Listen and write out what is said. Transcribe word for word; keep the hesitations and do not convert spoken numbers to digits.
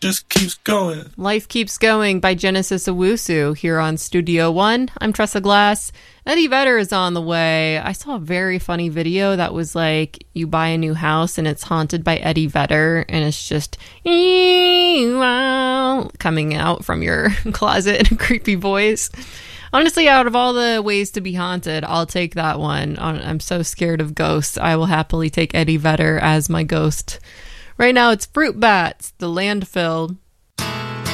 just keeps going. Life Keeps Going by Genesis Owusu here on Studio One. I'm Tressa Glass. Eddie Vedder is on the way. I saw a very funny video that was like, you buy a new house and it's haunted by Eddie Vedder, and it's just coming out from your closet in a creepy voice. Honestly, out of all the ways to be haunted, I'll take that one. I'm so scared of ghosts. I will happily take Eddie Vedder as my ghost. Right now, it's Fruit Bats, The Landfill.